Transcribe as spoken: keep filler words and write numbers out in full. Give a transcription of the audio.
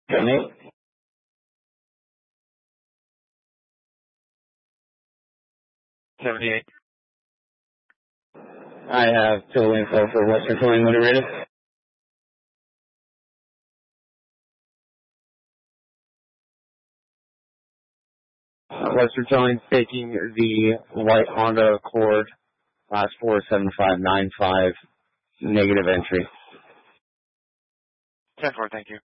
Nate? seventy-eight. I have total info for Western Towing when you're ready. Western Towing taking the white Honda Accord, last four seven five nine five, negative entry. ten four, thank you.